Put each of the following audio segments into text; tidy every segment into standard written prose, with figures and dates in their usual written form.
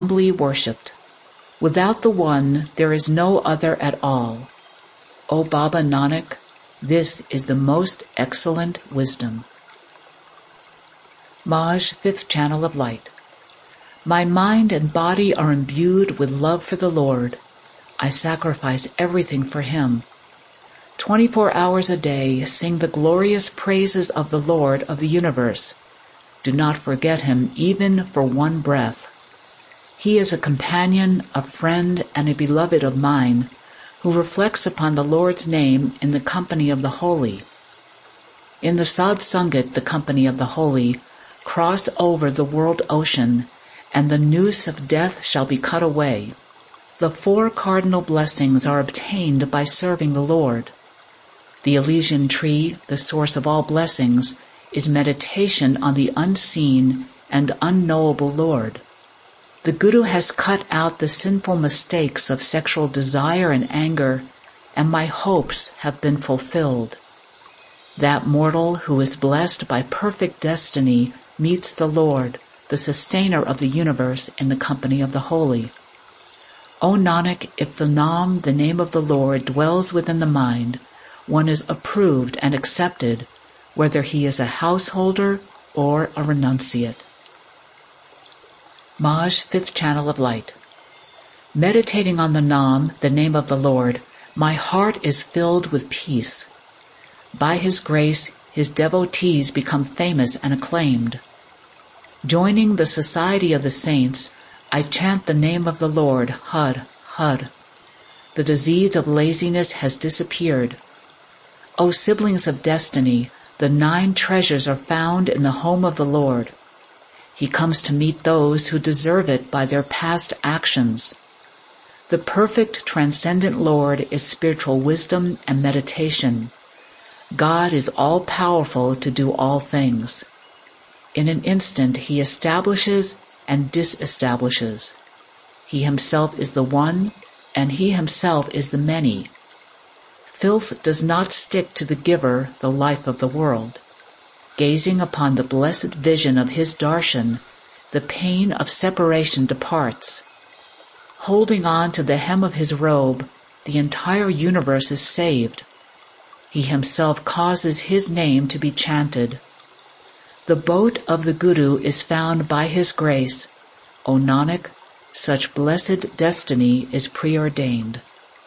humbly worshipped. Without the one, there is no other at all. O Baba Nanak, this is the most excellent wisdom. Maj, 5th Channel of Light. My mind and body are imbued with love for the Lord. I sacrifice everything for Him. 24 hours a day, sing the glorious praises of the Lord of the universe. Do not forget Him even for one breath. He is a companion, a friend, and a beloved of mine, who reflects upon the Lord's name in the company of the holy. In the Sadh Sangat, the company of the holy, cross over the world ocean, and the noose of death shall be cut away. The 4 cardinal blessings are obtained by serving the Lord. The Elysian tree, the source of all blessings, is meditation on the unseen and unknowable Lord. The Guru has cut out the sinful mistakes of sexual desire and anger, and my hopes have been fulfilled. That mortal who is blessed by perfect destiny meets the Lord, the sustainer of the universe, in the company of the holy. O Nanak, if the Nam, the name of the Lord, dwells within the mind, one is approved and accepted, whether he is a householder or a renunciate. Maj, 5th Channel of Light. Meditating on the Nam, the name of the Lord, my heart is filled with peace. By His grace, His devotees become famous and acclaimed. Joining the society of the saints, I chant the name of the Lord, Har, Har. The disease of laziness has disappeared. O siblings of destiny, the 9 treasures are found in the home of the Lord. He comes to meet those who deserve it by their past actions. The perfect transcendent Lord is spiritual wisdom and meditation. God is all-powerful to do all things. In an instant He establishes and disestablishes. He Himself is the one, and He Himself is the many. Filth does not stick to the giver, the life of the world. Gazing upon the blessed vision of His darshan, the pain of separation departs. Holding on to the hem of His robe, the entire universe is saved. He Himself causes His name to be chanted. The boat of the Guru is found by His grace. O Nanak, such blessed destiny is preordained.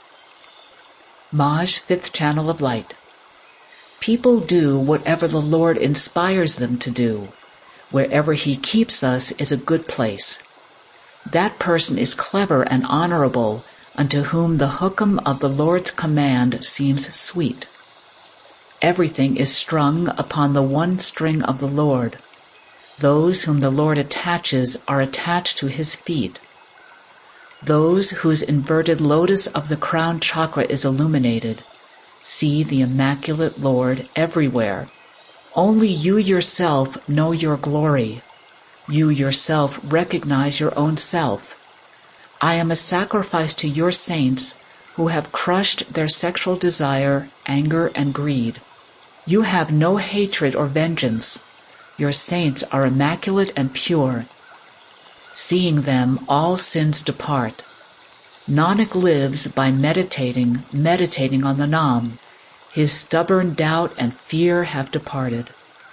Maj, 5th Channel of Light. People do whatever the Lord inspires them to do. Wherever He keeps us is a good place. That person is clever and honorable, unto whom the hukam of the Lord's command seems sweet. Everything is strung upon the one string of the Lord. Those whom the Lord attaches are attached to His feet. Those whose inverted lotus of the crown chakra is illuminated see the immaculate Lord everywhere. Only you yourself know your glory. You yourself recognize your own self. I am a sacrifice to your saints who have crushed their sexual desire, anger, and greed. You have no hatred or vengeance. Your saints are immaculate and pure. Seeing them, all sins depart. Nanak lives by meditating on the Nam. His stubborn doubt and fear have departed.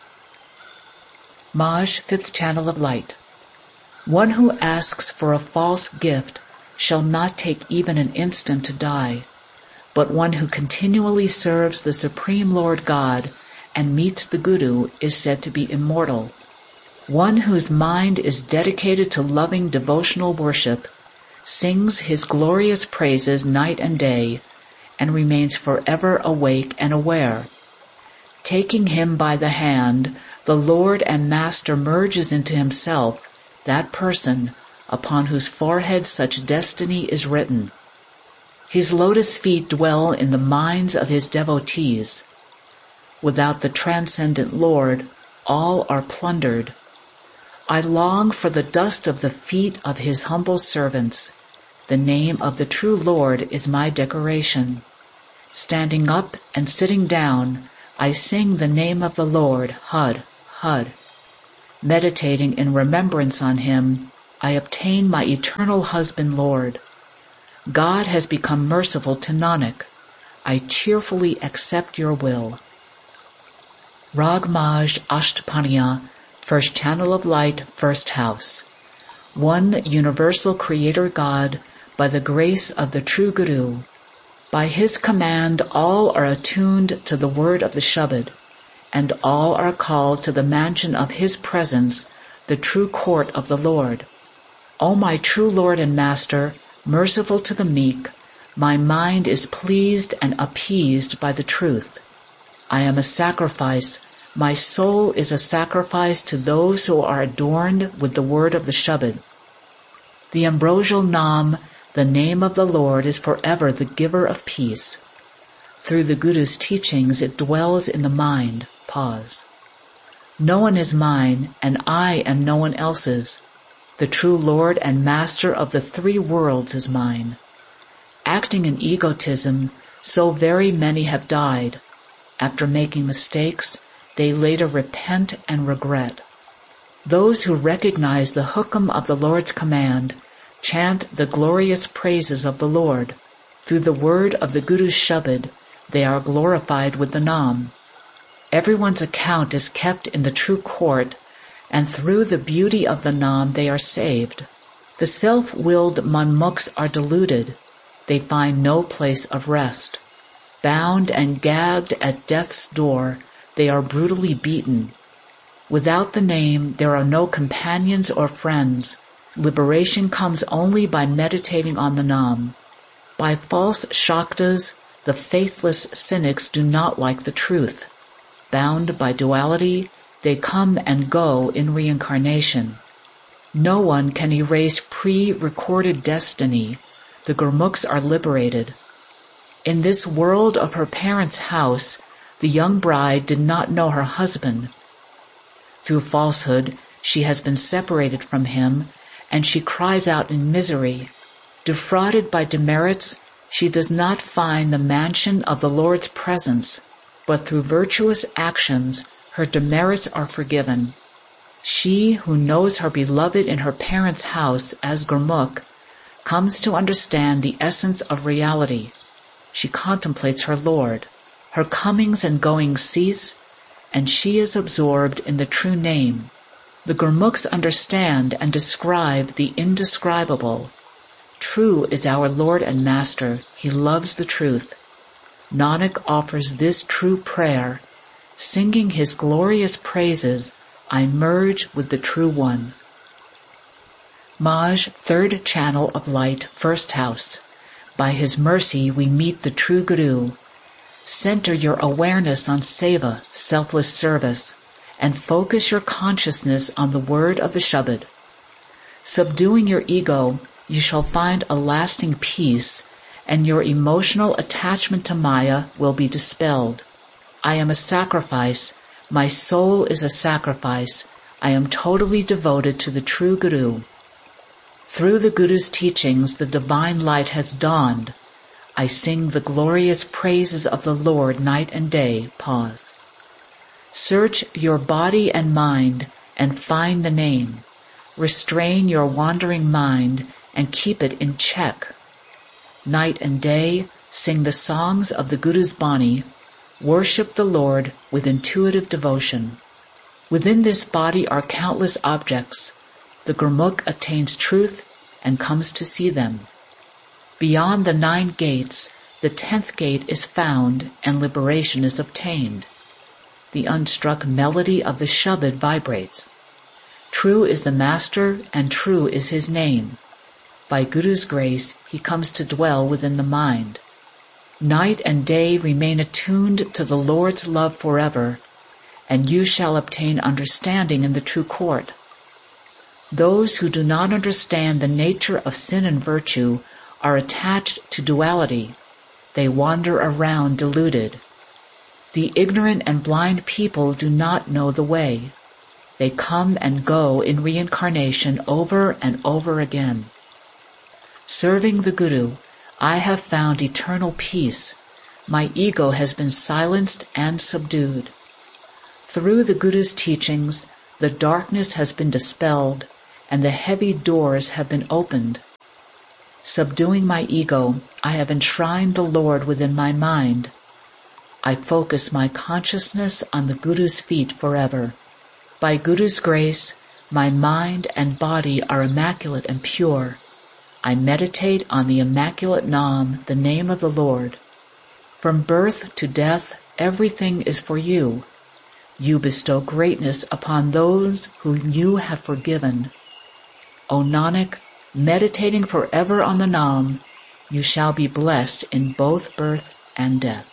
Maj, 5th Channel of Light. One who asks for a false gift shall not take even an instant to die, but one who continually serves the Supreme Lord God and meets the Guru is said to be immortal. One whose mind is dedicated to loving devotional worship sings His glorious praises night and day, and remains forever awake and aware. Taking Him by the hand, the Lord and Master merges into Himself that person upon whose forehead such destiny is written. His lotus feet dwell in the minds of His devotees. Without the transcendent Lord, all are plundered. I long for the dust of the feet of His humble servants. The name of the true Lord is my decoration. Standing up and sitting down, I sing the name of the Lord, Har, Har. Meditating in remembrance on Him, I obtain my eternal husband Lord. God has become merciful to Nanak. I cheerfully accept your will. Rag Maj Ashtapadiya, First Channel of Light, First House. One universal Creator God, by the grace of the true Guru. By his command all are attuned to the word of the Shabad, and all are called to the mansion of his presence, the true court of the Lord. O my true Lord and Master, merciful to the meek, my mind is pleased and appeased by the truth. I am a sacrifice, my soul is a sacrifice to those who are adorned with the word of the Shabad. The ambrosial Nam, the name of the Lord, is forever the giver of peace. Through the Guru's teachings it dwells in the mind. Pause. No one is mine, and I am no one else's. The true Lord and Master of the three worlds is mine. Acting in egotism, so very many have died. After making mistakes, they later repent and regret. Those who recognize the hukam of the Lord's command chant the glorious praises of the Lord. Through the word of the Guru's Shabad, they are glorified with the Nam. Everyone's account is kept in the true court, and through the beauty of the Nam they are saved. The self-willed manmukhs are deluded. They find no place of rest. Bound and gagged at death's door, they are brutally beaten. Without the name, there are no companions or friends. Liberation comes only by meditating on the Nam. By false Shaktas, the faithless cynics do not like the truth. Bound by duality, they come and go in reincarnation. No one can erase pre-recorded destiny. The Gurmukhs are liberated. In this world of her parents' house, the young bride did not know her husband. Through falsehood, she has been separated from him, and she cries out in misery. Defrauded by demerits, she does not find the mansion of the Lord's presence, but through virtuous actions, her demerits are forgiven. She who knows her beloved in her parents' house as Gurmukh comes to understand the essence of reality. She contemplates her Lord. Her comings and goings cease, and she is absorbed in the true name. The Gurmukhs understand and describe the indescribable. True is our Lord and Master. He loves the truth. Nanak offers this true prayer. Singing his glorious praises, I merge with the True One. Maj, Third Channel of Light, First House. By his mercy we meet the true Guru. Center your awareness on seva, selfless service, and focus your consciousness on the word of the Shabad. Subduing your ego, you shall find a lasting peace, and your emotional attachment to Maya will be dispelled. I am a sacrifice. My soul is a sacrifice. I am totally devoted to the true Guru. Through the Guru's teachings, the divine light has dawned. I sing the glorious praises of the Lord night and day. Pause. Search your body and mind and find the name. Restrain your wandering mind and keep it in check. Night and day, sing the songs of the Guru's Bani. Worship the Lord with intuitive devotion. Within this body are countless objects. The Gurmukh attains truth and comes to see them. Beyond the 9 gates, the 10th gate is found and liberation is obtained. The unstruck melody of the Shabad vibrates. True is the Master and true is his name. By Guru's grace, he comes to dwell within the mind. Night and day remain attuned to the Lord's love forever, and you shall obtain understanding in the true court. Those who do not understand the nature of sin and virtue are attached to duality. They wander around deluded. The ignorant and blind people do not know the way. They come and go in reincarnation over and over again. Serving the Guru, I have found eternal peace. My ego has been silenced and subdued. Through the Guru's teachings, the darkness has been dispelled, and the heavy doors have been opened. Subduing my ego, I have enshrined the Lord within my mind. I focus my consciousness on the Guru's feet forever. By Guru's grace, my mind and body are immaculate and pure. I meditate on the immaculate Nam, the name of the Lord. From birth to death, everything is for you. You bestow greatness upon those whom you have forgiven. O Nanak, meditating forever on the Nam, you shall be blessed in both birth and death.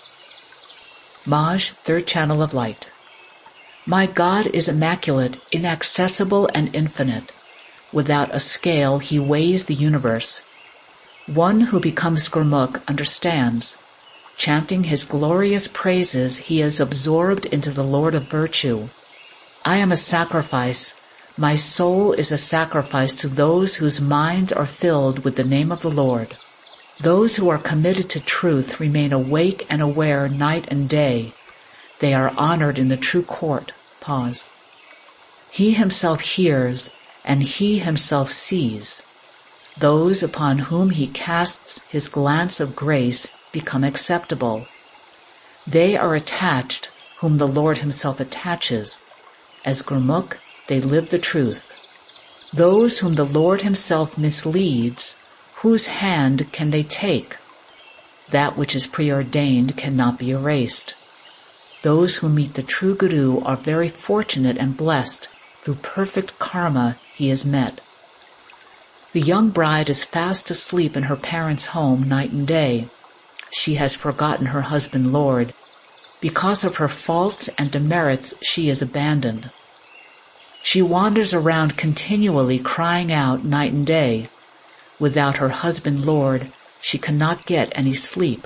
Maj, Third Channel of Light. My God is immaculate, inaccessible, and infinite. Without a scale, he weighs the universe. One who becomes Gurmukh understands. Chanting his glorious praises, he is absorbed into the Lord of Virtue. I am a sacrifice. My soul is a sacrifice to those whose minds are filled with the name of the Lord. Those who are committed to truth remain awake and aware night and day. They are honored in the true court. Pause. He himself hears, and he himself sees. Those upon whom he casts his glance of grace become acceptable. They are attached, whom the Lord himself attaches. As Gurmukh, they live the truth. Those whom the Lord himself misleads, whose hand can they take? That which is preordained cannot be erased. Those who meet the true Guru are very fortunate and blessed. Through perfect karma he is met. The young bride is fast asleep in her parents' home night and day. She has forgotten her husband Lord. Because of her faults and demerits she is abandoned. She wanders around continually crying out night and day. Without her husband Lord, she cannot get any sleep.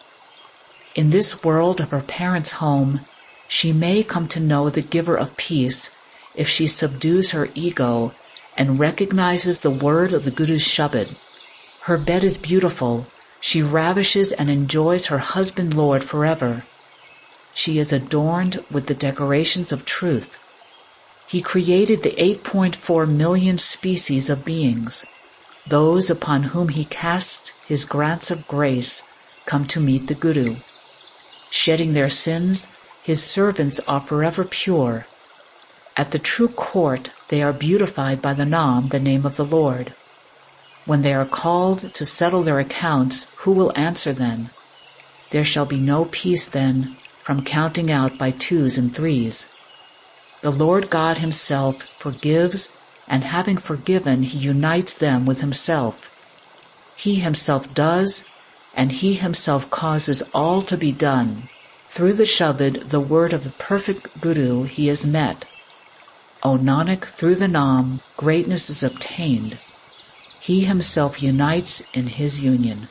In this world of her parents' home, she may come to know the giver of peace if she subdues her ego and recognizes the word of the Guru's Shabad. Her bed is beautiful. She ravishes and enjoys her husband Lord forever. She is adorned with the decorations of truth. He created the 8.4 million species of beings. Those upon whom he casts his grants of grace come to meet the Guru. Shedding their sins, his servants are forever pure. At the true court, they are beautified by the Nam, the name of the Lord. When they are called to settle their accounts, who will answer then? There shall be no peace then from counting out by twos and threes. The Lord God himself forgives, and having forgiven, he unites them with himself. He himself does, and he himself causes all to be done. Through the Shabad, the word of the perfect Guru, he is met. O Nanak, through the Nam, greatness is obtained. He himself unites in his union.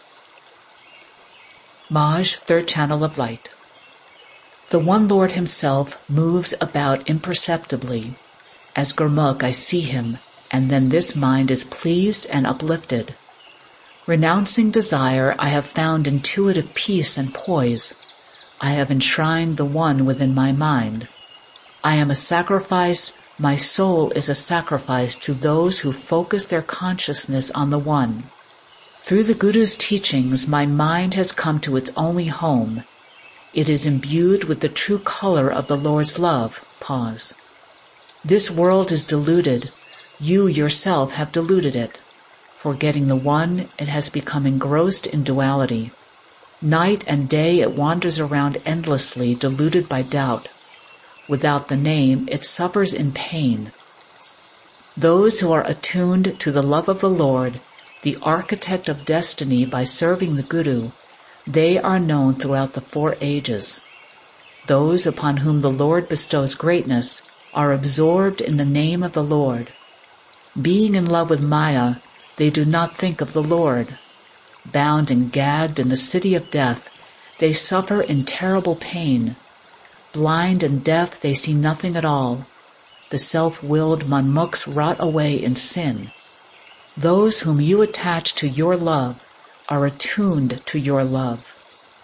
Maj, Third Channel of Light. The One Lord himself moves about imperceptibly. As Gurmukh, I see him, and then this mind is pleased and uplifted. Renouncing desire, I have found intuitive peace and poise. I have enshrined the One within my mind. I am a sacrifice. My soul is a sacrifice to those who focus their consciousness on the One. Through the Guru's teachings, my mind has come to its only home. It is imbued with the true color of the Lord's love. Pause. This world is deluded. You yourself have deluded it. Forgetting the One, it has become engrossed in duality. Night and day it wanders around endlessly, deluded by doubt. Without the name, it suffers in pain. Those who are attuned to the love of the Lord, the architect of destiny, by serving the Guru, they are known throughout the 4 ages. Those upon whom the Lord bestows greatness are absorbed in the name of the Lord. Being in love with Maya, they do not think of the Lord. Bound and gagged in the city of death, they suffer in terrible pain. Blind and deaf, they see nothing at all. The self-willed manmukhs rot away in sin. Those whom you attach to your love are attuned to your love.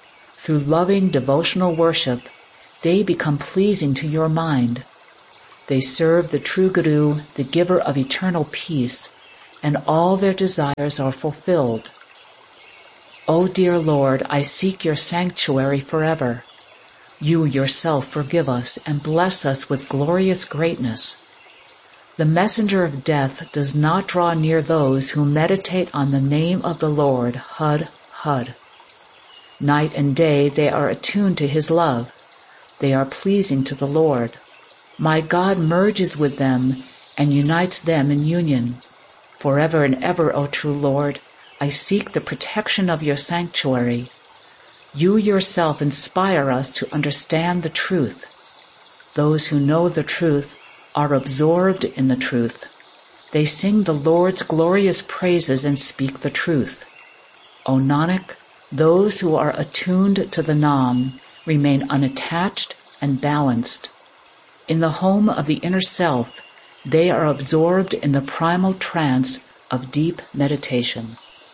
Through loving devotional worship, they become pleasing to your mind. They serve the true Guru, the giver of eternal peace, and all their desires are fulfilled. O dear Lord, I seek your sanctuary forever. You yourself forgive us and bless us with glorious greatness. The messenger of death does not draw near those who meditate on the name of the Lord, Hud, Hud. Night and day they are attuned to his love. They are pleasing to the Lord. My God merges with them and unites them in union. Forever and ever, O true Lord, I seek the protection of your sanctuary. You yourself inspire us to understand the truth. Those who know the truth are absorbed in the truth. They sing the Lord's glorious praises and speak the truth. O Nanak, those who are attuned to the Nam remain unattached and balanced. In the home of the inner self, they are absorbed in the primal trance of deep meditation.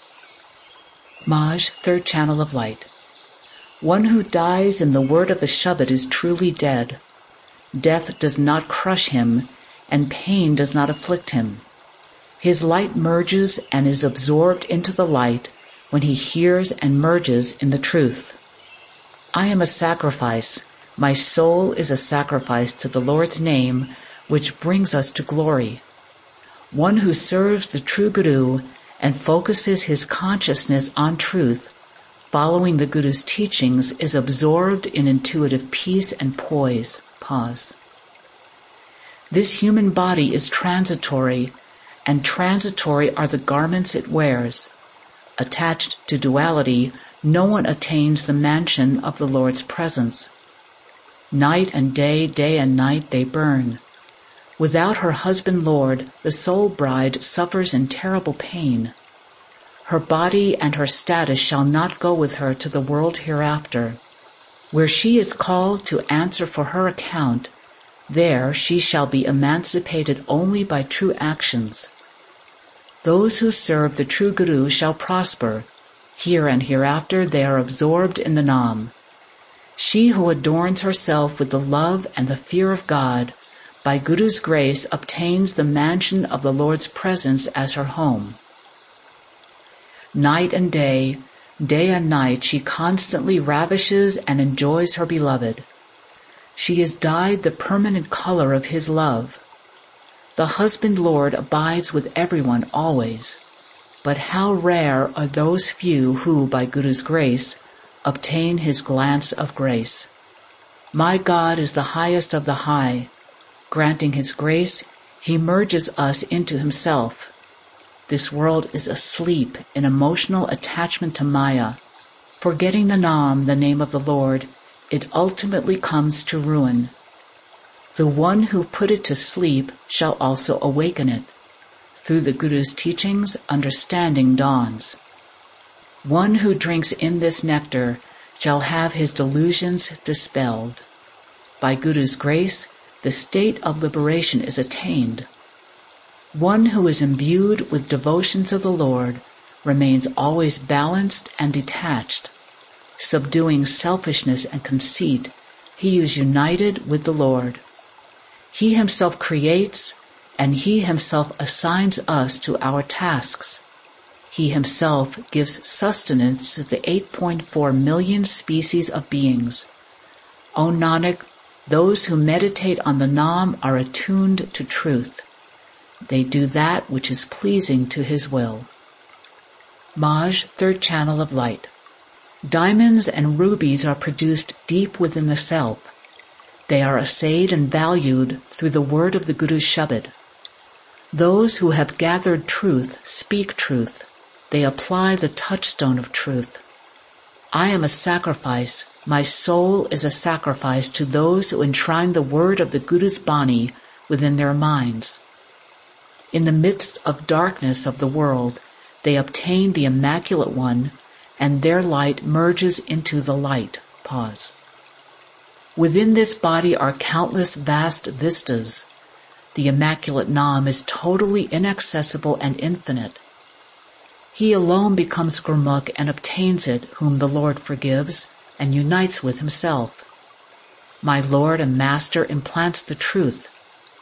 Maj, third channel of light. One who dies in the word of the Shabad is truly dead. Death does not crush him, and pain does not afflict him. His light merges and is absorbed into the light when he hears and merges in the truth. I am a sacrifice. My soul is a sacrifice to the Lord's name, which brings us to glory. One who serves the true Guru and focuses his consciousness on truth, following the Guru's teachings, is absorbed in intuitive peace and poise. Pause. This human body is transitory, and transitory are the garments it wears. Attached to duality, no one attains the mansion of the Lord's presence. Night and day and night they burn. Without her husband Lord, the soul bride suffers in terrible pain. Her body and her status shall not go with her to the world hereafter. Where she is called to answer for her account, there she shall be emancipated only by true actions. Those who serve the true Guru shall prosper. Here and hereafter they are absorbed in the Nam. She who adorns herself with the love and the fear of God, by Guru's grace obtains the mansion of the Lord's presence as her home. Night and day and night she constantly ravishes and enjoys her beloved. She is dyed the permanent color of his love. The husband Lord abides with everyone always, but how rare are those few who, by Guru's grace, obtain his glance of grace. My God is the highest of the high. Granting his grace, he merges us into himself. This world is asleep in emotional attachment to Maya. Forgetting the Nam, the name of the Lord, it ultimately comes to ruin. The one who put it to sleep shall also awaken it. Through the Guru's teachings, understanding dawns. One who drinks in this nectar shall have his delusions dispelled. By Guru's grace, the state of liberation is attained. One who is imbued with devotion to the Lord remains always balanced and detached. Subduing selfishness and conceit, he is united with the Lord. He himself creates, and he himself assigns us to our tasks. He himself gives sustenance to the 8.4 million species of beings. O Nanak, those who meditate on the Nam are attuned to truth. They do that which is pleasing to his will. Maj, third channel of light. Diamonds and rubies are produced deep within the self. They are assayed and valued through the word of the Guru's Shabad. Those who have gathered truth speak truth. They apply the touchstone of truth. I am a sacrifice. My soul is a sacrifice to those who enshrine the word of the Guru's Bani within their minds. In the midst of darkness of the world, they obtain the Immaculate One, and their light merges into the light. Pause. Within this body are countless vast vistas. The Immaculate Nam is totally inaccessible and infinite. He alone becomes Gurmukh and obtains it, whom the Lord forgives and unites with himself. My Lord and Master implants the truth.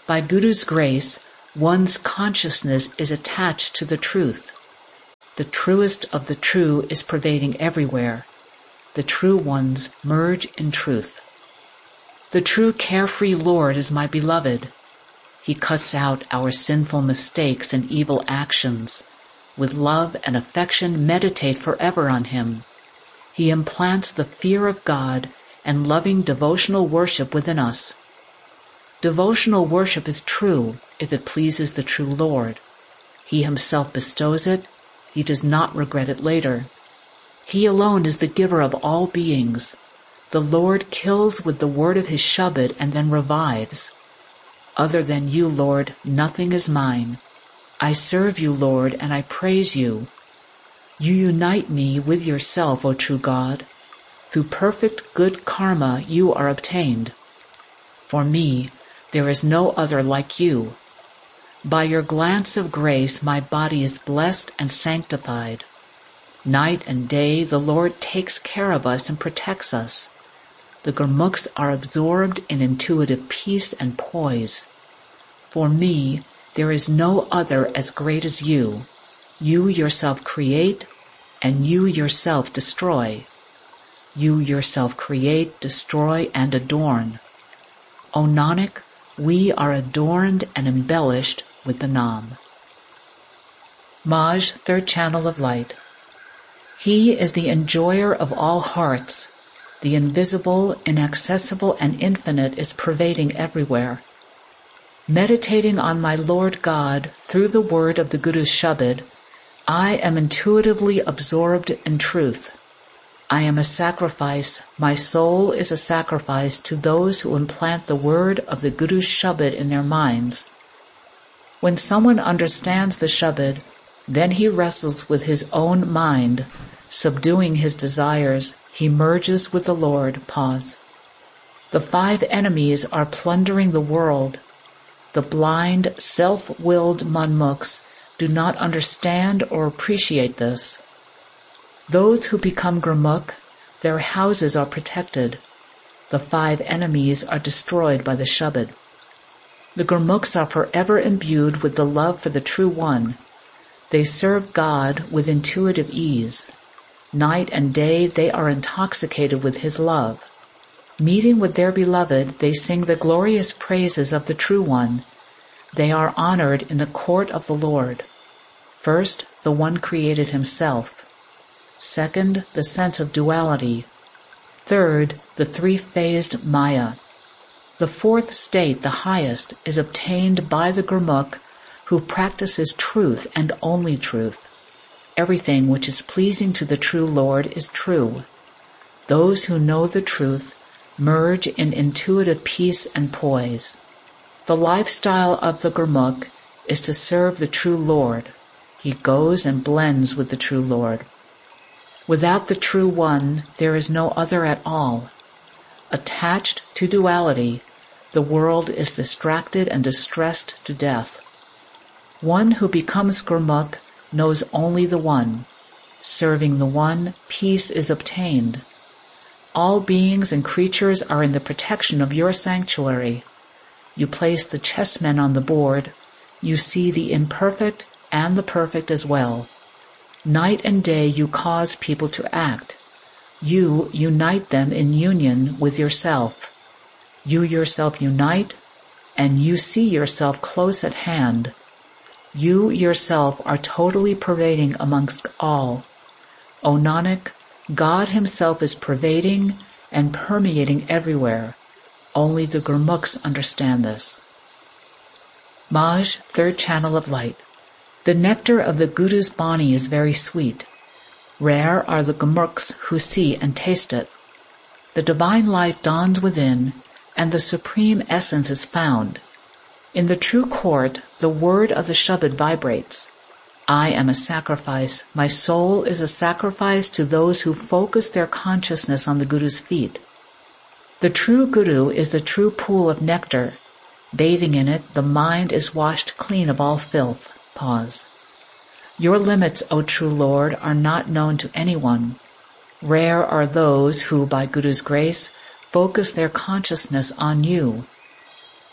By Guru's grace, one's consciousness is attached to the truth. The truest of the true is pervading everywhere. The true ones merge in truth. The true carefree Lord is my beloved. He cuts out our sinful mistakes and evil actions. With love and affection, meditate forever on him. He implants the fear of God and loving devotional worship within us. Devotional worship is true if it pleases the true Lord. He himself bestows it. He does not regret it later. He alone is the giver of all beings. The Lord kills with the word of his Shabad and then revives. Other than you, Lord, nothing is mine. I serve you, Lord, and I praise you. You unite me with yourself, O true God. Through perfect good karma you are obtained. For me, there is no other like you. By your glance of grace my body is blessed and sanctified. Night and day the Lord takes care of us and protects us. The Gurmukhs are absorbed in intuitive peace and poise. For me, there is no other as great as you. You yourself create, and you yourself destroy. You yourself create, destroy, and adorn. O Nanak, we are adorned and embellished with the Naam. Maj, third channel of light. He is the enjoyer of all hearts. The invisible, inaccessible, and infinite is pervading everywhere. Meditating on my Lord God through the word of the Guru's Shabad, I am intuitively absorbed in truth. I am a sacrifice. My soul is a sacrifice to those who implant the word of the Guru's Shabad in their minds. When someone understands the Shabad, then he wrestles with his own mind, subduing his desires. He merges with the Lord. Pause. The 5 enemies are plundering the world. The blind, self-willed Manmukhs do not understand or appreciate this. Those who become Gurmukh, their houses are protected. The 5 enemies are destroyed by the Shabad. The Gurmukhs are forever imbued with the love for the True One. They serve God with intuitive ease. Night and day they are intoxicated with his love. Meeting with their beloved, they sing the glorious praises of the True One. They are honored in the court of the Lord. First, the One created himself. Second, the sense of duality. Third, the 3-phased Maya. The 4th state, the highest, is obtained by the Gurmukh who practices truth and only truth. Everything which is pleasing to the true Lord is true. Those who know the truth merge in intuitive peace and poise. The lifestyle of the Gurmukh is to serve the true Lord. He goes and blends with the true Lord. Without the True One, there is no other at all. Attached to duality, the world is distracted and distressed to death. One who becomes Gurmukh knows only the One. Serving the One, peace is obtained. All beings and creatures are in the protection of your sanctuary. You place the chessmen on the board. You see the imperfect and the perfect as well. Night and day you cause people to act. You unite them in union with yourself. You yourself unite, and you see yourself close at hand. You yourself are totally pervading amongst all. O Nanak, God himself is pervading and permeating everywhere. Only the Gurmukhs understand this. Maj, third channel of light. The nectar of the Guru's Bani is very sweet. Rare are the Gurmukhs who see and taste it. The divine light dawns within, and the supreme essence is found. In the true court, the word of the Shabad vibrates. I am a sacrifice. My soul is a sacrifice to those who focus their consciousness on the Guru's feet. The true Guru is the true pool of nectar. Bathing in it, the mind is washed clean of all filth. Pause. Your limits, O true Lord, are not known to anyone. Rare are those who, by Guru's grace, focus their consciousness on you.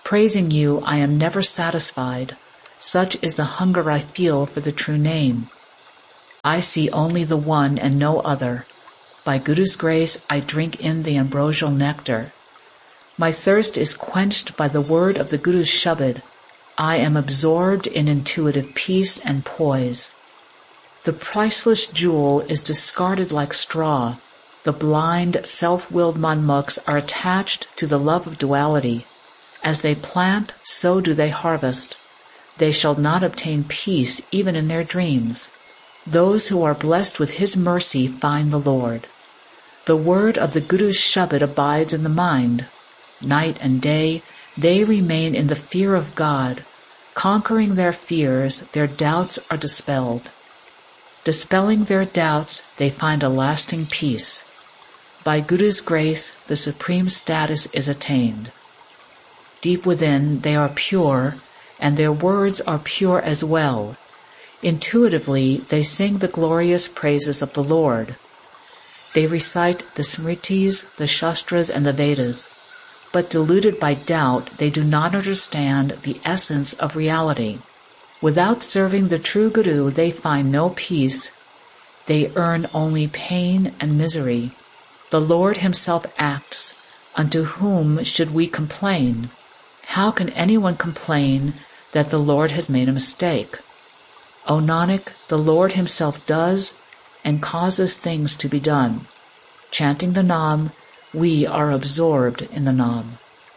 Praising you, I am never satisfied. Such is the hunger I feel for the true name. I see only the one and no other. By Guru's grace, I drink in the ambrosial nectar. My thirst is quenched by the word of the Guru's Shabad. I am absorbed in intuitive peace and poise. The priceless jewel is discarded like straw. The blind, self-willed manmukhs are attached to the love of duality. As they plant, so do they harvest. They shall not obtain peace even in their dreams. Those who are blessed with His mercy find the Lord. The word of the Guru's Shabad abides in the mind. Night and day, they remain in the fear of God. Conquering their fears, their doubts are dispelled. Dispelling their doubts, they find a lasting peace. By Guru's grace, the supreme status is attained. Deep within, they are pure, and their words are pure as well. Intuitively, they sing the glorious praises of the Lord. They recite the Smritis, the Shastras, and the Vedas, but deluded by doubt, they do not understand the essence of reality. Without serving the true Guru, they find no peace. They earn only pain and misery. The Lord Himself acts. Unto whom should we complain? How can anyone complain that the Lord has made a mistake? O Nanak, the Lord Himself does and causes things to be done. Chanting the Nam, we are absorbed in the Nam.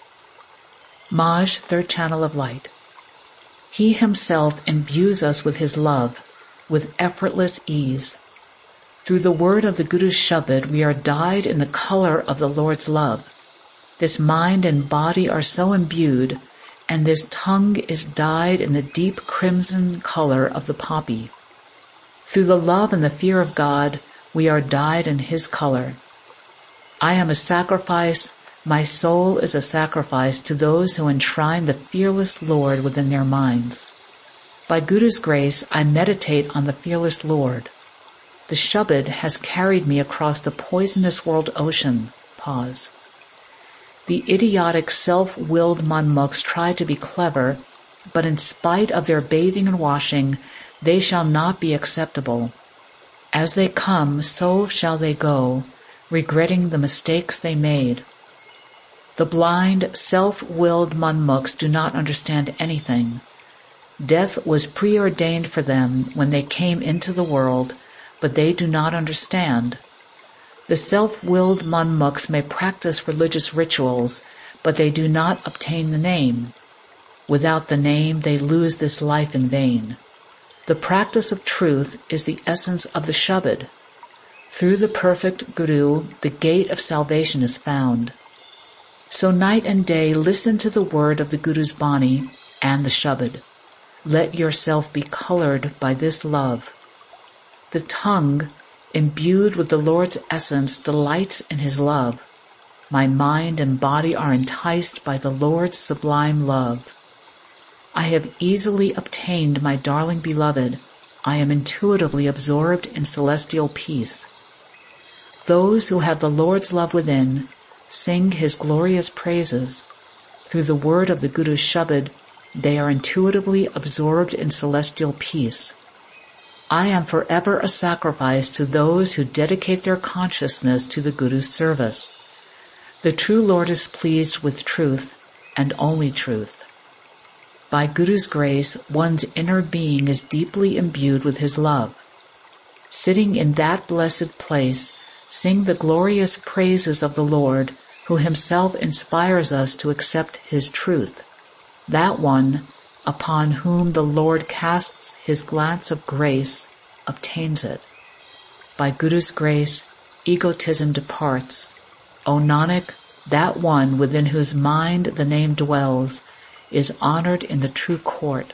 Maj, third channel of light. He Himself imbues us with His love, with effortless ease. Through the word of the Guru's Shabad, we are dyed in the color of the Lord's love. This mind and body are so imbued, and this tongue is dyed in the deep crimson color of the poppy. Through the love and the fear of God, we are dyed in His color. I am a sacrifice, my soul is a sacrifice to those who enshrine the fearless Lord within their minds. By Guru's grace, I meditate on the fearless Lord. The Shabad has carried me across the poisonous world ocean. Pause. The idiotic self-willed manmukhs try to be clever, but in spite of their bathing and washing, they shall not be acceptable. As they come, so shall they go, regretting the mistakes they made. The blind, self-willed manmukhs do not understand anything. Death was preordained for them when they came into the world, but they do not understand. The self-willed manmukhs may practice religious rituals, but they do not obtain the name. Without the name, they lose this life in vain. The practice of truth is the essence of the Shabad. Through the perfect Guru, the gate of salvation is found. So night and day listen to the word of the Guru's Bani and the Shabad. Let yourself be colored by this love. The tongue, imbued with the Lord's essence, delights in His love. My mind and body are enticed by the Lord's sublime love. I have easily obtained my darling beloved. I am intuitively absorbed in celestial peace. Those who have the Lord's love within sing His glorious praises. Through the word of the Guru's Shabad, they are intuitively absorbed in celestial peace. I am forever a sacrifice to those who dedicate their consciousness to the Guru's service. The true Lord is pleased with truth and only truth. By Guru's grace, one's inner being is deeply imbued with His love. Sitting in that blessed place, sing the glorious praises of the Lord, who Himself inspires us to accept His truth. That one, upon whom the Lord casts His glance of grace, obtains it. By Guru's grace, egotism departs. O Nanak, that one within whose mind the name dwells is honored in the true court.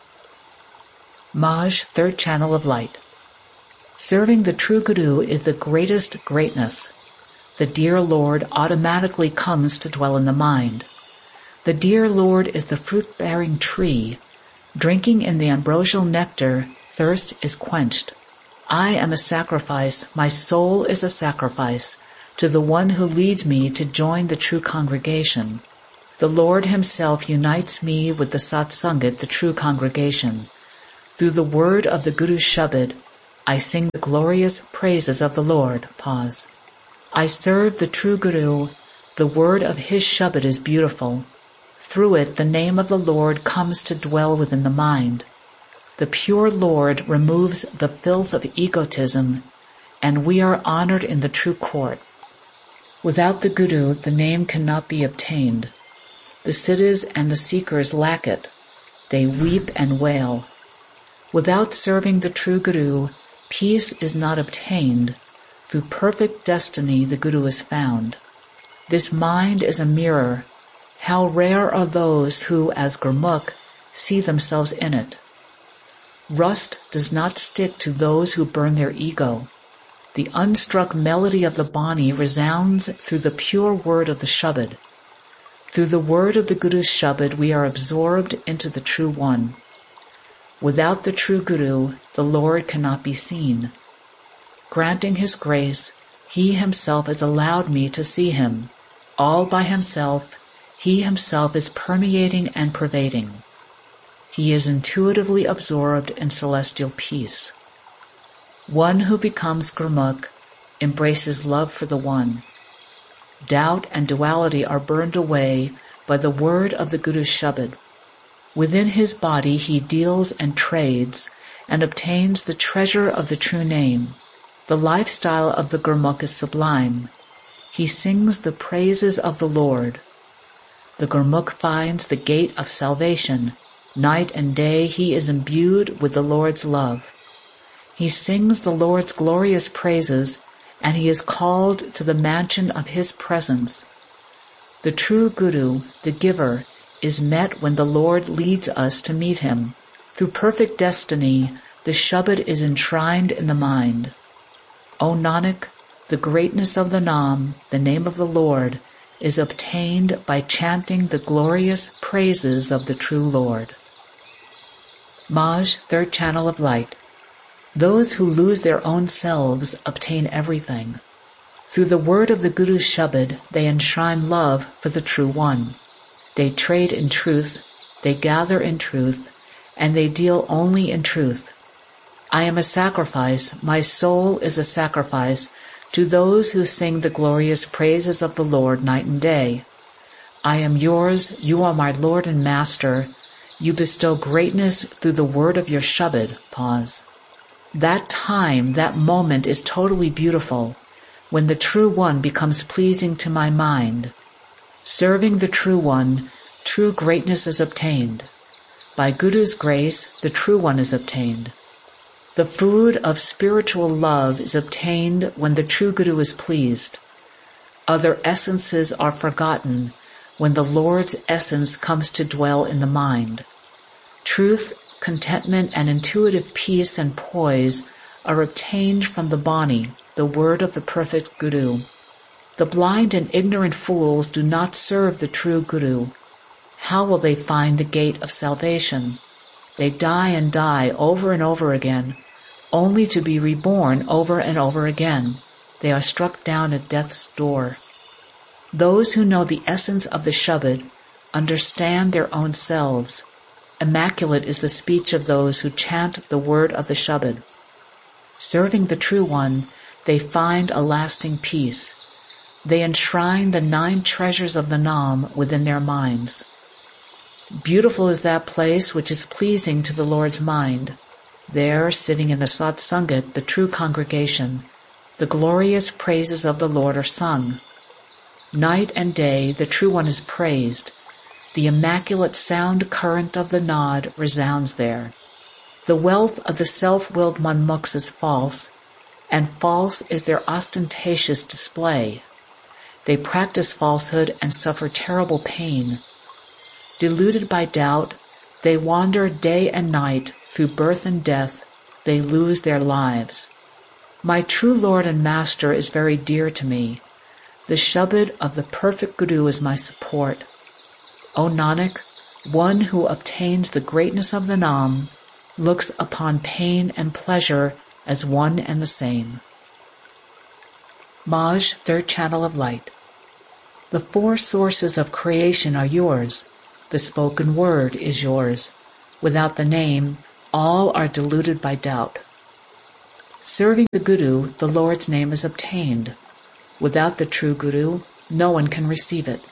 Maj, third channel of light. Serving the true Guru is the greatest greatness. The dear Lord automatically comes to dwell in the mind. The dear Lord is the fruit-bearing tree. Drinking in the ambrosial nectar, thirst is quenched. I am a sacrifice, my soul is a sacrifice, to the one who leads me to join the true congregation. The Lord himself unites me with the Satsangat, the true congregation. Through the word of the Guru's Shabad, I sing the glorious praises of the Lord. Pause. I serve the true Guru. The word of his Shabad is beautiful. Through it, the name of the Lord comes to dwell within the mind. The pure Lord removes the filth of egotism, and we are honored in the true court. Without the Guru, the name cannot be obtained. The siddhas and the seekers lack it. They weep and wail. Without serving the true Guru, peace is not obtained. Through perfect destiny, the Guru is found. This mind is a mirror. How rare are those who, as Gurmukh, see themselves in it. Rust does not stick to those who burn their ego. The unstruck melody of the Bani resounds through the pure word of the Shabad. Through the word of the Guru's Shabad, we are absorbed into the True One. Without the true Guru, the Lord cannot be seen. Granting his grace, he himself has allowed me to see him. All by himself, he himself is permeating and pervading. He is intuitively absorbed in celestial peace. One who becomes Gurmukh embraces love for the One. Doubt and duality are burned away by the word of the Guru's Shabad. Within his body he deals and trades and obtains the treasure of the true name. The lifestyle of the Gurmukh is sublime. He sings the praises of the Lord. The Gurmukh finds the gate of salvation. Night and day he is imbued with the Lord's love. He sings the Lord's glorious praises, and he is called to the mansion of his presence. The true Guru, the giver, is met when the Lord leads us to meet him. Through perfect destiny, the Shabad is enshrined in the mind. O Nanak, the greatness of the Naam, the name of the Lord, is obtained by chanting the glorious praises of the true Lord. Maj, third channel of light. Those who lose their own selves obtain everything. Through the word of the Guru's Shabad, they enshrine love for the True One. They trade in truth, they gather in truth, and they deal only in truth. I am a sacrifice, my soul is a sacrifice to those who sing the glorious praises of the Lord night and day. I am yours, you are my Lord and Master. You bestow greatness through the word of your Shabad. Pause. That time, that moment is totally beautiful, when the True One becomes pleasing to my mind. Serving the True One, true greatness is obtained. By Guru's grace, the True One is obtained. The food of spiritual love is obtained when the true Guru is pleased. Other essences are forgotten when the Lord's essence comes to dwell in the mind. Truth, contentment, and intuitive peace and poise are obtained from the Bani, the word of the perfect Guru. The blind and ignorant fools do not serve the true Guru. How will they find the gate of salvation? They die and die over and over again, only to be reborn over and over again. They are struck down at death's door. Those who know the essence of the Shabad understand their own selves. Immaculate is the speech of those who chant the word of the Shabad. Serving the True One, they find a lasting peace. They enshrine the 9 treasures of the Naam within their minds. Beautiful is that place which is pleasing to the Lord's mind. There, sitting in the Satsangat, the true congregation, the glorious praises of the Lord are sung. Night and day, the True One is praised. The immaculate sound current of the Naad resounds there. The wealth of the self-willed Manmukhs is false, and false is their ostentatious display. They practice falsehood and suffer terrible pain. Deluded by doubt, they wander day and night through birth and death. They lose their lives. My true Lord and Master is very dear to me. The Shabad of the perfect Guru is my support. O Nanak, one who obtains the greatness of the Naam looks upon pain and pleasure as one and the same. Maj, third channel of light. The four sources of creation are yours. The spoken word is yours. Without the name, all are deluded by doubt. Serving the Guru, the Lord's name is obtained. Without the true Guru, no one can receive it.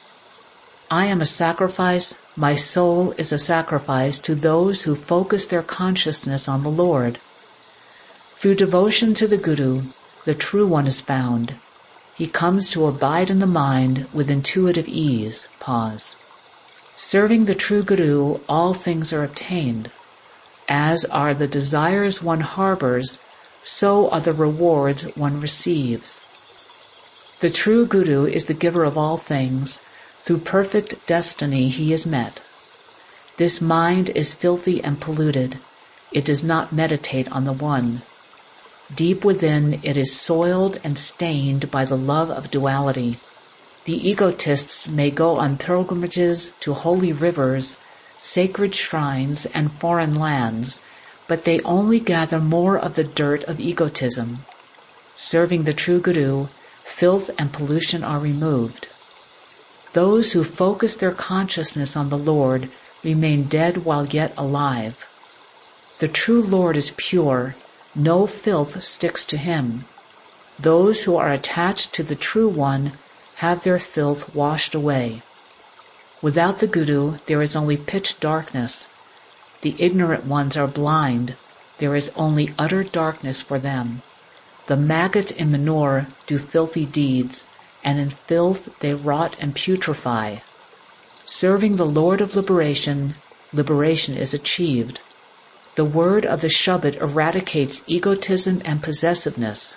I am a sacrifice, my soul is a sacrifice to those who focus their consciousness on the Lord. Through devotion to the Guru, the True One is found. He comes to abide in the mind with intuitive ease. Pause. Serving the true Guru, all things are obtained. As are the desires one harbors, so are the rewards one receives. The true Guru is the giver of all things. Through perfect destiny he is met. This mind is filthy and polluted. It does not meditate on the One. Deep within it is soiled and stained by the love of duality. The egotists may go on pilgrimages to holy rivers, sacred shrines, and foreign lands, but they only gather more of the dirt of egotism. Serving the true Guru, filth and pollution are removed. Those who focus their consciousness on the Lord remain dead while yet alive. The true Lord is pure. No filth sticks to him. Those who are attached to the True One have their filth washed away. Without the Guru, there is only pitch darkness. The ignorant ones are blind. There is only utter darkness for them. The maggots in manure do filthy deeds, and in filth they rot and putrefy. Serving the Lord of Liberation, liberation is achieved. The word of the Shabad eradicates egotism and possessiveness.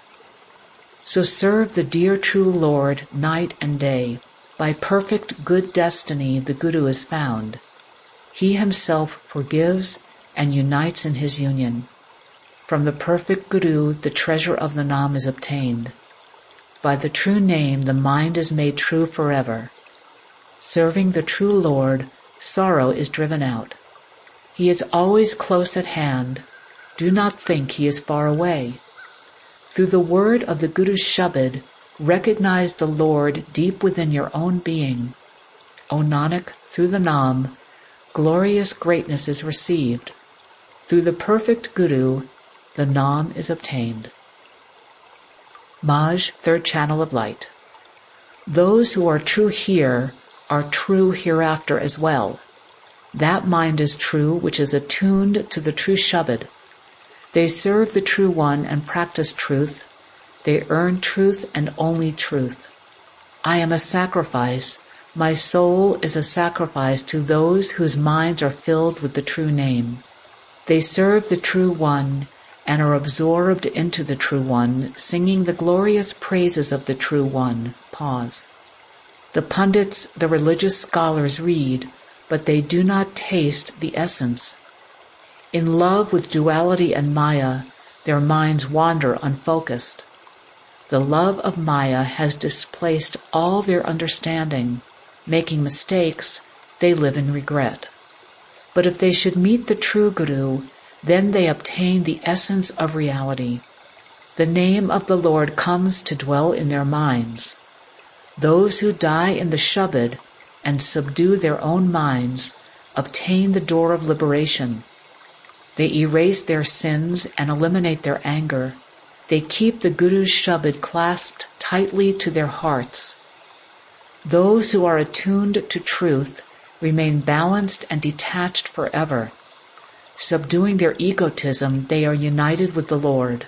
So serve the dear true Lord night and day. By perfect good destiny the Guru is found. He himself forgives and unites in his union. From the perfect Guru the treasure of the Nam is obtained. By the true name the mind is made true forever. Serving the true Lord, sorrow is driven out. He is always close at hand. Do not think he is far away. Through the word of the Guru's Shabad, recognize the Lord deep within your own being. O Nanak, through the Nam, glorious greatness is received. Through the perfect Guru, the Nam is obtained. Maj, third channel of light. Those who are true here are true hereafter as well. That mind is true which is attuned to the true Shabad. They serve the True One and practice truth. They earn truth and only truth. I am a sacrifice. My soul is a sacrifice to those whose minds are filled with the true name. They serve the True One and are absorbed into the True One, singing the glorious praises of the True One. Pause. The pundits, the religious scholars read, but they do not taste the essence. In love with duality and Maya, their minds wander unfocused. The love of Maya has displaced all their understanding. Making mistakes, they live in regret. But if they should meet the true Guru, then they obtain the essence of reality. The name of the Lord comes to dwell in their minds. Those who die in the Shabad and subdue their own minds obtain the door of liberation. They erase their sins and eliminate their anger. They keep the Guru's Shabad clasped tightly to their hearts. Those who are attuned to truth remain balanced and detached forever. Subduing their egotism, they are united with the Lord.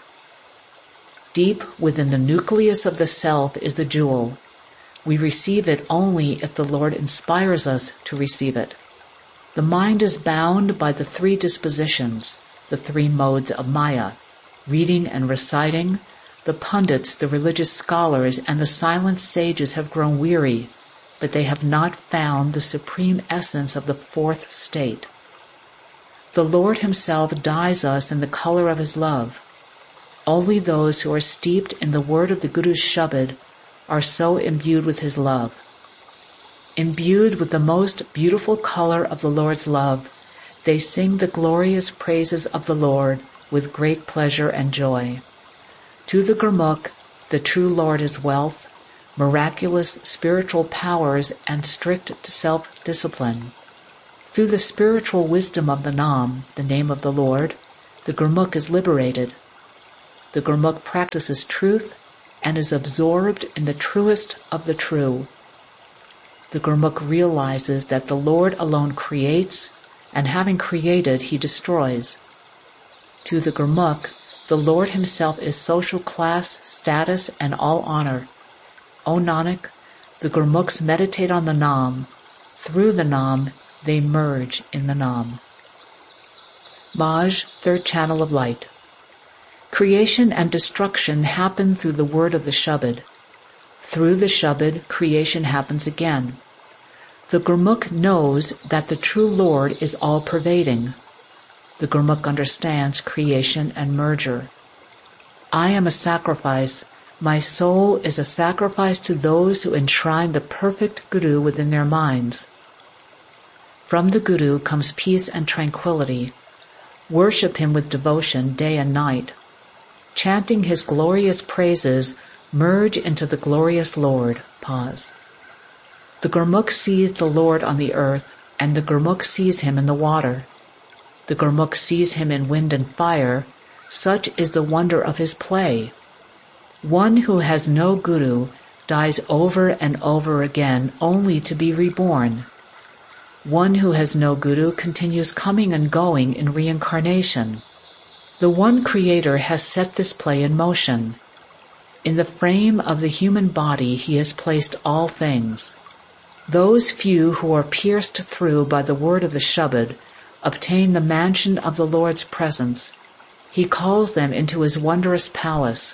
Deep within the nucleus of the self is the jewel. We receive it only if the Lord inspires us to receive it. The mind is bound by the three dispositions, the three modes of Maya, reading and reciting. The pundits, the religious scholars, and the silent sages have grown weary, but they have not found the supreme essence of the fourth state. The Lord himself dyes us in the color of his love. Only those who are steeped in the word of the Guru's Shabad are so imbued with his love. Imbued with the most beautiful color of the Lord's love, they sing the glorious praises of the Lord with great pleasure and joy. To the Gurmukh, the true Lord is wealth, miraculous spiritual powers, and strict self-discipline. Through the spiritual wisdom of the Nam, the name of the Lord, the Gurmukh is liberated. The Gurmukh practices truth and is absorbed in the truest of the true. The Gurmukh realizes that the Lord alone creates, and having created, he destroys. To the Gurmukh, the Lord himself is social class, status, and all honor. O Nanak, the Gurmukhs meditate on the Nam. Through the Nam, they merge in the Nam. Maj, third channel of light. Creation and destruction happen through the word of the Shabad. Through the Shabad, creation happens again. The Gurmukh knows that the true Lord is all-pervading. The Gurmukh understands creation and merger. I am a sacrifice. My soul is a sacrifice to those who enshrine the perfect Guru within their minds. From the Guru comes peace and tranquility. Worship him with devotion day and night. Chanting his glorious praises, merge into the glorious Lord. Pause. The Gurmukh sees the Lord on the earth, and the Gurmukh sees him in the water. The Gurmukh sees him in wind and fire. Such is the wonder of his play. One who has no Guru dies over and over again only to be reborn. One who has no Guru continues coming and going in reincarnation. The one Creator has set this play in motion. In the frame of the human body he has placed all things. Those few who are pierced through by the word of the Shabad obtain the mansion of the Lord's presence. He calls them into his wondrous palace.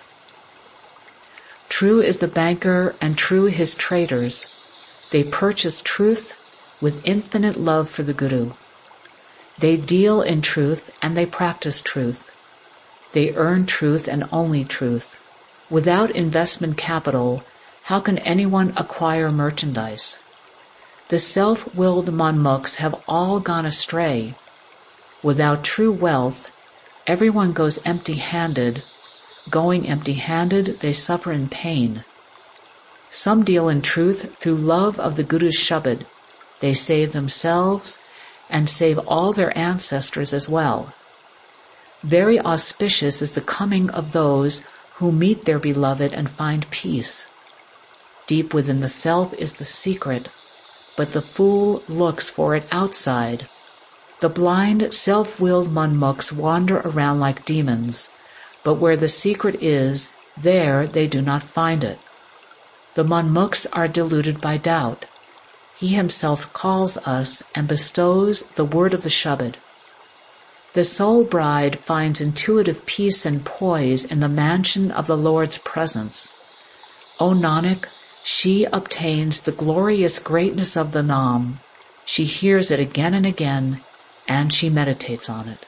True is the banker and true his traders. They purchase truth with infinite love for the Guru. They deal in truth and they practice truth. They earn truth and only truth. Without investment capital, how can anyone acquire merchandise? The self-willed manmukhs have all gone astray. Without true wealth, everyone goes empty-handed. Going empty-handed, they suffer in pain. Some deal in truth through love of the Guru's Shabad. They save themselves and save all their ancestors as well. Very auspicious is the coming of those who meet their beloved and find peace. Deep within the self is the secret, but the fool looks for it outside. The blind, self-willed manmukhs wander around like demons, but where the secret is, there they do not find it. The manmukhs are deluded by doubt. He himself calls us and bestows the word of the Shabad. The soul bride finds intuitive peace and poise in the mansion of the Lord's presence. O Nanak, she obtains the glorious greatness of the Nam. She hears it again and again, and she meditates on it.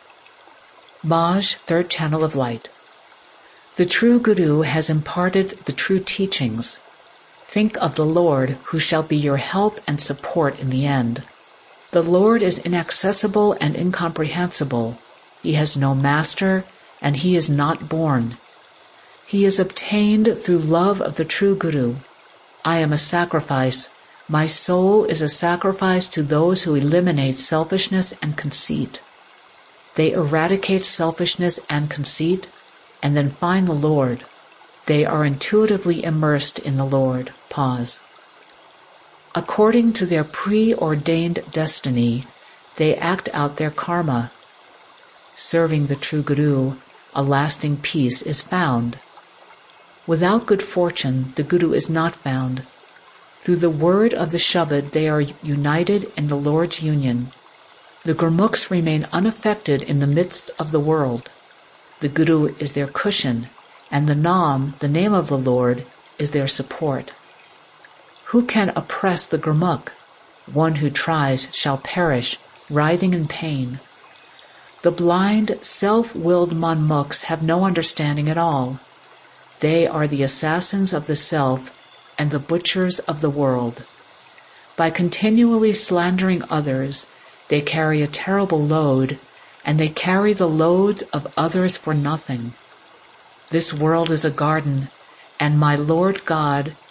Maj, third channel of light. The true Guru has imparted the true teachings. Think of the Lord, who shall be your help and support in the end. The Lord is inaccessible and incomprehensible. He has no master, and he is not born. He is obtained through love of the true Guru. I am a sacrifice. My soul is a sacrifice to those who eliminate selfishness and conceit. They eradicate selfishness and conceit, and then find the Lord. They are intuitively immersed in the Lord. Pause. According to their preordained destiny, they act out their karma. Serving the true Guru, a lasting peace is found. Without good fortune, the Guru is not found. Through the word of the Shabad, they are united in the Lord's union. The Gurmukhs remain unaffected in the midst of the world. The Guru is their cushion, and the Nam, the name of the Lord, is their support. Who can oppress the Gurmukh? One who tries shall perish, writhing in pain. The blind, self-willed manmukhs have no understanding at all. They are the assassins of the self and the butchers of the world. By continually slandering others, they carry a terrible load, and they carry the loads of others for nothing. This world is a garden, and my Lord God,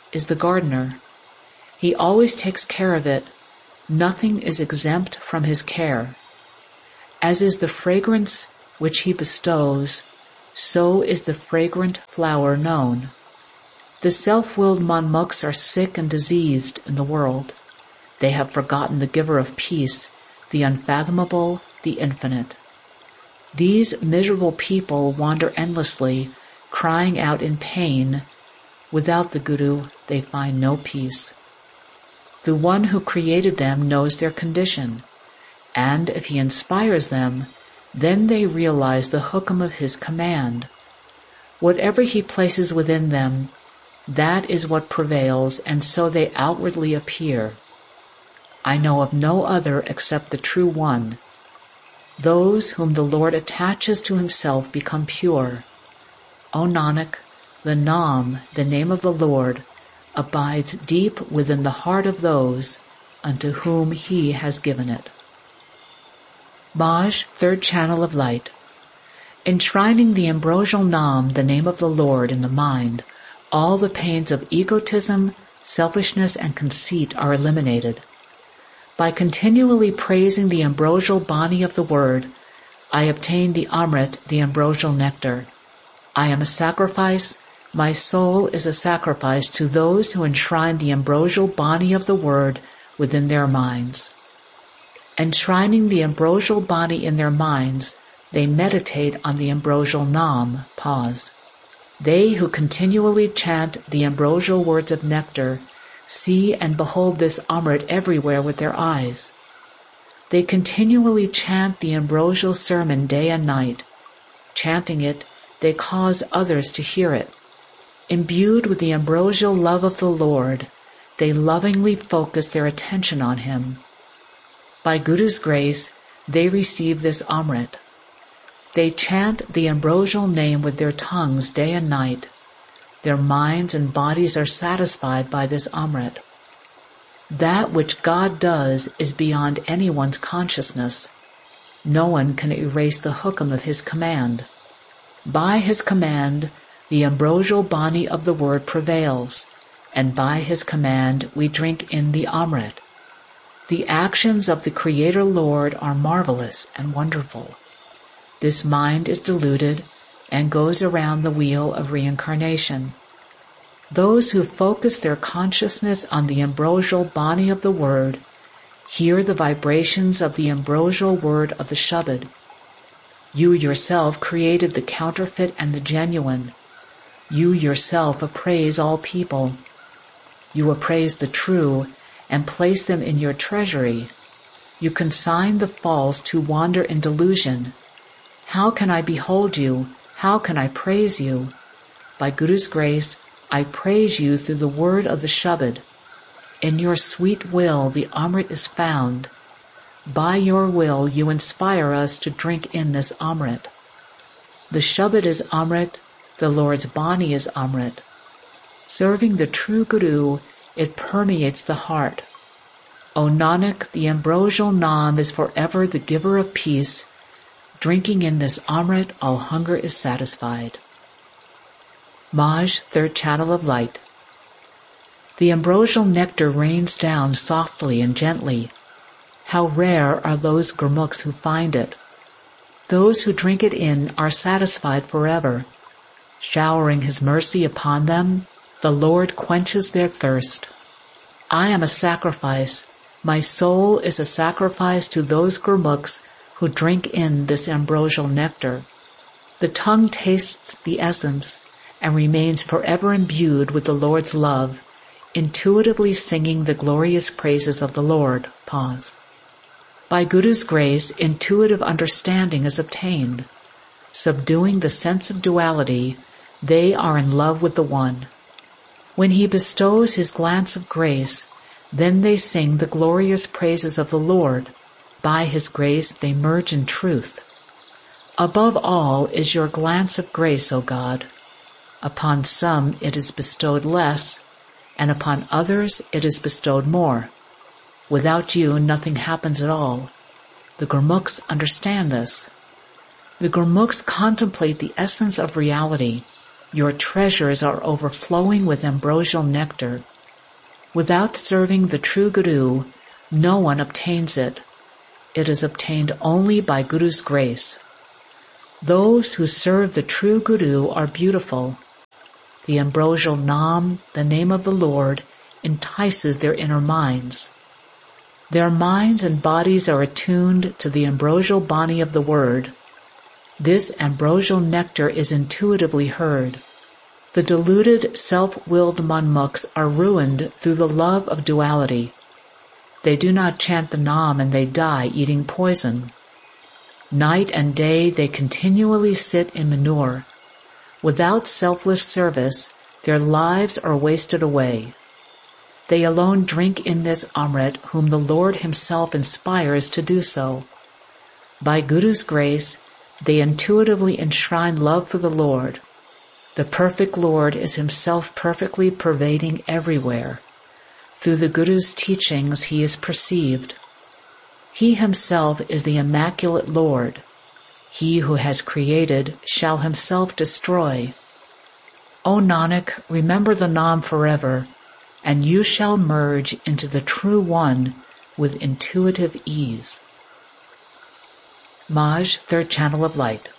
is the gardener. He always takes care of it. Nothing is exempt from his care. As is the fragrance which he bestows, so is the fragrant flower known. The self-willed manmuks are sick and diseased in the world. They have forgotten the giver of peace, the unfathomable, the infinite. These miserable people wander endlessly, crying out in pain. Without the Guru, they find no peace. The one who created them knows their condition, and if he inspires them, then they realize the hukam of his command. Whatever he places within them, that is what prevails, and so they outwardly appear. I know of no other except the true one. Those whom the Lord attaches to himself become pure. O Nanak, the Naam, the name of the Lord, abides deep within the heart of those unto whom he has given it. Maj, third channel of light. Enshrining the ambrosial Naam, the name of the Lord, in the mind, all the pains of egotism, selfishness, and conceit are eliminated. By continually praising the ambrosial Bani of the Word, I obtain the Amrit, the ambrosial nectar. I am a sacrifice. My soul is a sacrifice to those who enshrine the ambrosial Bani of the Word within their minds. Enshrining the ambrosial Bani in their minds, they meditate on the ambrosial Naam. Pause. They who continually chant the ambrosial words of nectar see and behold this Amrit everywhere with their eyes. They continually chant the ambrosial sermon day and night. Chanting it, they cause others to hear it. Imbued with the ambrosial love of the Lord, they lovingly focus their attention on him. By Guru's grace, they receive this Amrit. They chant the ambrosial name with their tongues day and night. Their minds and bodies are satisfied by this Amrit. That which God does is beyond anyone's consciousness. No one can erase the hukam of his command. By his command, the ambrosial Bani of the Word prevails, and by his command we drink in the Amrit. The actions of the Creator Lord are marvelous and wonderful. This mind is deluded and goes around the wheel of reincarnation. Those who focus their consciousness on the ambrosial Bani of the Word hear the vibrations of the ambrosial word of the Shabad. You yourself created the counterfeit and the genuine. You yourself appraise all people. You appraise the true and place them in your treasury. You consign the false to wander in delusion. How can I behold you? How can I praise you? By Guru's grace, I praise you through the word of the Shabad. In your sweet will the Amrit is found. By your will you inspire us to drink in this Amrit. The Shabad is Amrit, the Lord's Bani is Amrit. Serving the true Guru, it permeates the heart. O Nanak, the ambrosial Naam is forever the giver of peace. Drinking in this Amrit, all hunger is satisfied. Maj, third channel of light. The ambrosial nectar rains down softly and gently. How rare are those gurmukhs who find it. Those who drink it in are satisfied forever. Showering his mercy upon them, the Lord quenches their thirst. I am a sacrifice. My soul is a sacrifice to those gurmukhs who drink in this ambrosial nectar. The tongue tastes the essence and remains forever imbued with the Lord's love, intuitively singing the glorious praises of the Lord. Pause. By Guru's grace, intuitive understanding is obtained. Subduing the sense of duality, they are in love with the One. When he bestows his glance of grace, then they sing the glorious praises of the Lord. By his grace they merge in truth. Above all is your glance of grace, O God. Upon some it is bestowed less, and upon others it is bestowed more. Without you nothing happens at all. The Gurmukhs understand this. The Gurmukhs contemplate the essence of reality. Your treasures are overflowing with ambrosial nectar. Without serving the true Guru, no one obtains it. It is obtained only by Guru's grace. Those who serve the true Guru are beautiful. The ambrosial Nam, the name of the Lord, entices their inner minds. Their minds and bodies are attuned to the ambrosial Bani of the Word. This ambrosial nectar is intuitively heard. The deluded, self-willed manmukhs are ruined through the love of duality. They do not chant the Nam and they die eating poison. Night and day they continually sit in manure. Without selfless service, their lives are wasted away. They alone drink in this Amrit whom the Lord himself inspires to do so. By Guru's grace, they intuitively enshrine love for the Lord. The perfect Lord is himself perfectly pervading everywhere. Through the Guru's teachings he is perceived. He himself is the immaculate Lord. He who has created shall himself destroy. O Nanak, remember the Nam forever, and you shall merge into the True One with intuitive ease. Maj, third channel of light.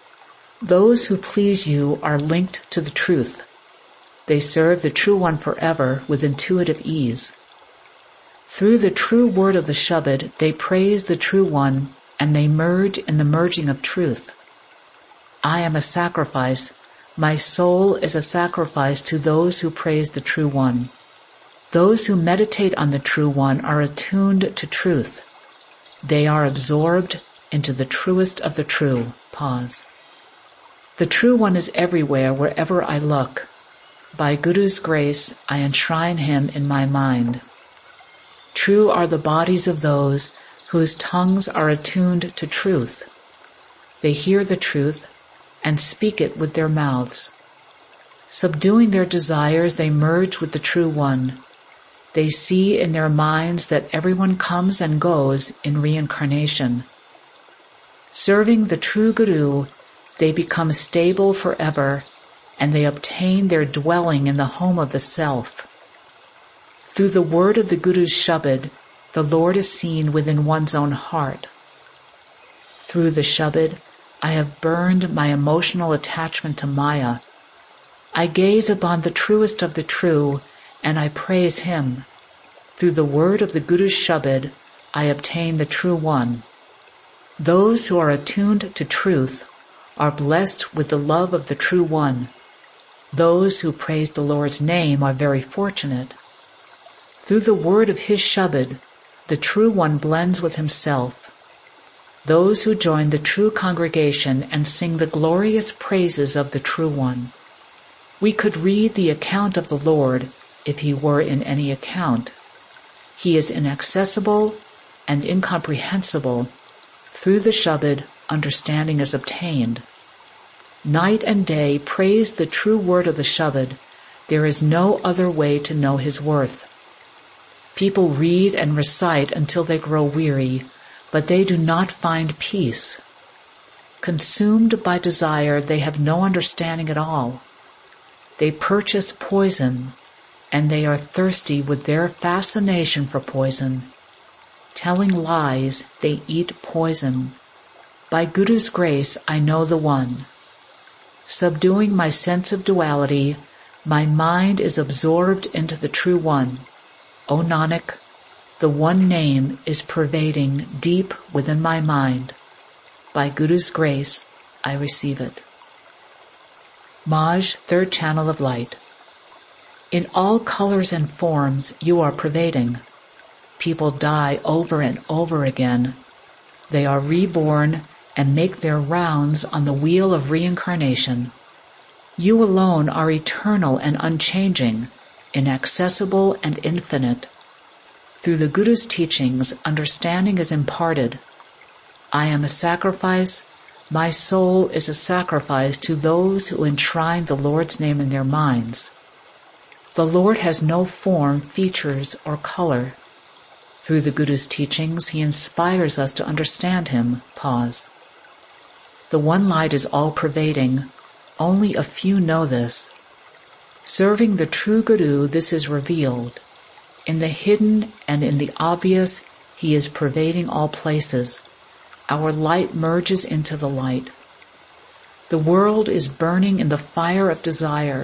Those who please you are linked to the truth. They serve the True One forever with intuitive ease. Through the true word of the Shabad, they praise the True One, and they merge in the merging of truth. I am a sacrifice. My soul is a sacrifice to those who praise the True One. Those who meditate on the True One are attuned to truth. They are absorbed into the truest of the true. Pause. The True One is everywhere, wherever I look. By Guru's grace, I enshrine him in my mind. True are the bodies of those whose tongues are attuned to truth. They hear the truth and speak it with their mouths. Subduing their desires, they merge with the True One. They see in their minds that everyone comes and goes in reincarnation. Serving the true Guru, they become stable forever, and they obtain their dwelling in the home of the self. Through the word of the Guru's Shabad, the Lord is seen within one's own heart. Through the Shabad, I have burned my emotional attachment to Maya. I gaze upon the truest of the true, and I praise him. Through the word of the Guru's Shabad, I obtain the True One. Those who are attuned to truth are blessed with the love of the True One. Those who praise the Lord's name are very fortunate. Through the word of his Shabad, the True One blends with himself. Those who join the true congregation and sing the glorious praises of the True One. We could read the account of the Lord if he were in any account. He is inaccessible and incomprehensible. Through the Shabad, understanding is obtained. Night and day praise the true word of the Shabad. There is no other way to know his worth. People read and recite until they grow weary, but they do not find peace. Consumed by desire, they have no understanding at all. They purchase poison, and they are thirsty with their fascination for poison. Telling lies, they eat poison. By Guru's grace, I know the One. Subduing my sense of duality, my mind is absorbed into the True One. O Nanak, the one name is pervading deep within my mind. By Guru's grace, I receive it. Maj, third channel of light. In all colors and forms, you are pervading. People die over and over again. They are reborn and make their rounds on the wheel of reincarnation. You alone are eternal and unchanging, inaccessible and infinite. Through the Guru's teachings, understanding is imparted. I am a sacrifice. My soul is a sacrifice to those who enshrine the Lord's name in their minds. The Lord has no form, features, or color. Through the Guru's teachings, he inspires us to understand him. Pause. The one light is all-pervading. Only a few know this. Serving the true Guru, this is revealed. In the hidden and in the obvious, he is pervading all places. Our light merges into the light. The world is burning in the fire of desire.